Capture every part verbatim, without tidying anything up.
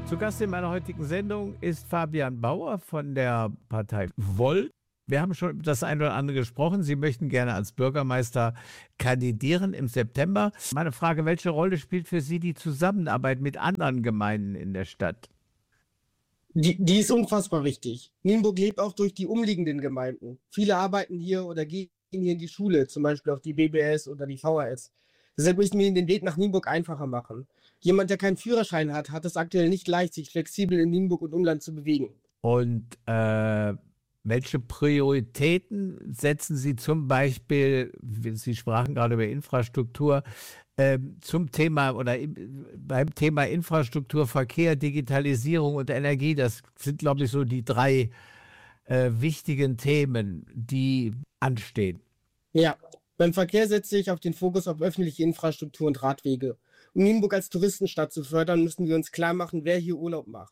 Zu Gast in meiner heutigen Sendung ist Fabian Bauer von der Partei Volt. Wir haben schon das eine oder andere gesprochen. Sie möchten gerne als Bürgermeister kandidieren im September. Meine Frage, welche Rolle spielt für Sie die Zusammenarbeit mit anderen Gemeinden in der Stadt? Die, die ist unfassbar wichtig. Nienburg lebt auch durch die umliegenden Gemeinden. Viele arbeiten hier oder gehen hier in die Schule, zum Beispiel auf die B B S oder die V H S. Deshalb möchten wir den Weg nach Nienburg einfacher machen. Jemand, der keinen Führerschein hat, hat es aktuell nicht leicht, sich flexibel in Nienburg und Umland zu bewegen. Und äh, welche Prioritäten setzen Sie zum Beispiel, Sie sprachen gerade über Infrastruktur, äh, zum Thema oder im, beim Thema Infrastruktur, Verkehr, Digitalisierung und Energie? Das sind, glaube ich, so die drei äh, wichtigen Themen, die anstehen. Ja, beim Verkehr setze ich auf den Fokus auf öffentliche Infrastruktur und Radwege. Um Nienburg als Touristenstadt zu fördern, müssen wir uns klar machen, wer hier Urlaub macht.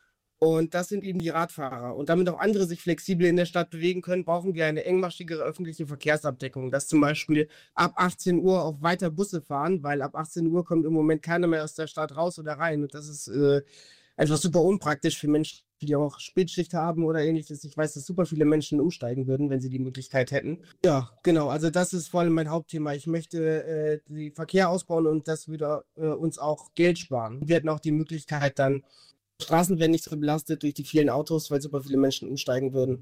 Und das sind eben die Radfahrer. Und damit auch andere sich flexibel in der Stadt bewegen können, brauchen wir eine engmaschigere öffentliche Verkehrsabdeckung. Dass zum Beispiel ab achtzehn Uhr auch weiter Busse fahren, weil ab achtzehn Uhr kommt im Moment keiner mehr aus der Stadt raus oder rein. Und das ist äh, einfach super unpraktisch für Menschen, die auch Spätschicht haben oder ähnliches. Ich weiß, dass super viele Menschen umsteigen würden, wenn sie die Möglichkeit hätten. Ja, genau. Also das ist vor allem mein Hauptthema. Ich möchte äh, den Verkehr ausbauen und das würde äh, uns auch Geld sparen. Wir hätten auch die Möglichkeit dann, Straßen werden nicht so belastet durch die vielen Autos, weil super viele Menschen umsteigen würden.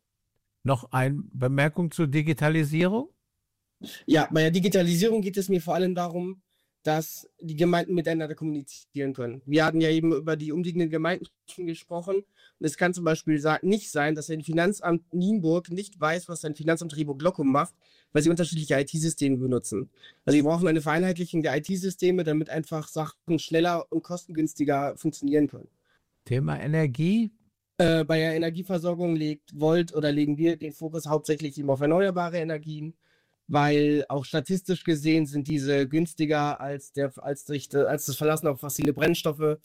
Noch eine Bemerkung zur Digitalisierung? Ja, bei der Digitalisierung geht es mir vor allem darum, dass die Gemeinden miteinander kommunizieren können. Wir hatten ja eben über die umliegenden Gemeinden gesprochen. Und es kann zum Beispiel nicht sein, dass ein Finanzamt Nienburg nicht weiß, was ein Finanzamt Rehburg-Lockum macht, weil sie unterschiedliche I T-Systeme benutzen. Also wir brauchen eine Vereinheitlichung der I T-Systeme, damit einfach Sachen schneller und kostengünstiger funktionieren können. Thema Energie? Äh, bei der Energieversorgung legt Volt oder legen wir den Fokus hauptsächlich eben auf erneuerbare Energien, weil auch statistisch gesehen sind diese günstiger als, der, als, durch, als das Verlassen auf fossile Brennstoffe.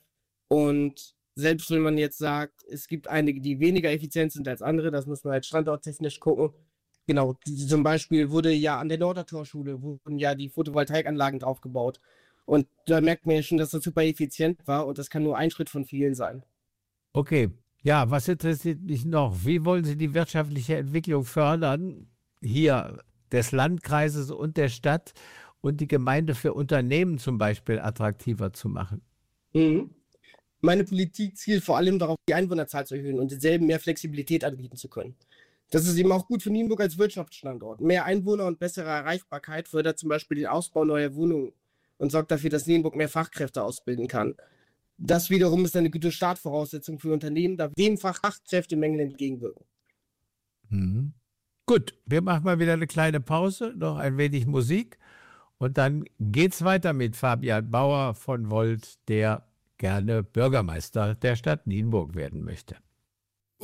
Und selbst wenn man jetzt sagt, es gibt einige, die weniger effizient sind als andere, das muss man halt standorttechnisch gucken. Genau, die, zum Beispiel wurde ja an der Nordertorschule wurden ja die Photovoltaikanlagen draufgebaut. Und da merkt man ja schon, dass das super effizient war und das kann nur ein Schritt von vielen sein. Okay, ja, was interessiert mich noch? Wie wollen Sie die wirtschaftliche Entwicklung fördern, hier des Landkreises und der Stadt und die Gemeinde für Unternehmen zum Beispiel attraktiver zu machen? Mhm. Meine Politik zielt vor allem darauf, die Einwohnerzahl zu erhöhen und denselben mehr Flexibilität anbieten zu können. Das ist eben auch gut für Nienburg als Wirtschaftsstandort. Mehr Einwohner und bessere Erreichbarkeit fördert zum Beispiel den Ausbau neuer Wohnungen und sorgt dafür, dass Nienburg mehr Fachkräfte ausbilden kann. Das wiederum ist eine gute Startvoraussetzung für Unternehmen, da wir dem Fachkräftemangel entgegenwirken. Mhm. Gut, wir machen mal wieder eine kleine Pause, noch ein wenig Musik und dann geht's weiter mit Fabian Bauer von Volt, der gerne Bürgermeister der Stadt Nienburg werden möchte.